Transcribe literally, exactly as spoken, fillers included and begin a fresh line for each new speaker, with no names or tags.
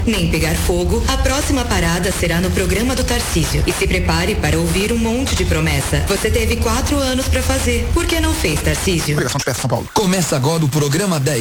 nem pegar fogo, a próxima parada será no programa do Tarcísio. E se prepare para ouvir um monte de promessa. Você teve quatro anos para fazer. Por que não fez, Tarcísio?
Obrigação de São Paulo.
Começa agora o programa dez.